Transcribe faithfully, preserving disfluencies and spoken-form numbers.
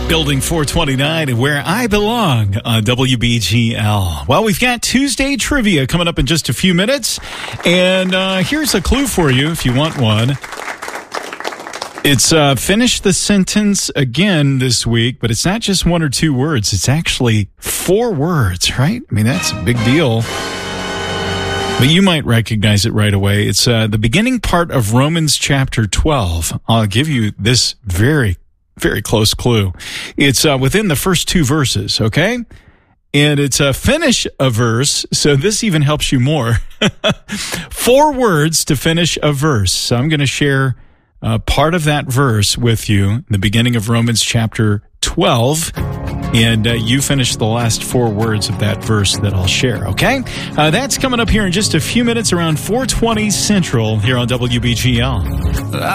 Building four twenty-nine, where I belong on W B G L. Well, we've got Tuesday trivia coming up in just a few minutes. And uh, here's a clue for you if you want one. It's uh, finish the sentence again this week, but it's not just one or two words. It's actually four words, right? I mean, that's a big deal. But you might recognize it right away. It's uh, the beginning part of Romans chapter twelve. I'll give you this very Very close clue. It's uh, within the first two verses, okay? And it's a uh, finish a verse, so this even helps you more. Four words to finish a verse. So I'm going to share uh, part of that verse with you, the beginning of Romans chapter twelve, and uh, you finish the last four words of that verse that I'll share, okay? Uh, that's coming up here in just a few minutes around four twenty Central here on W B G L.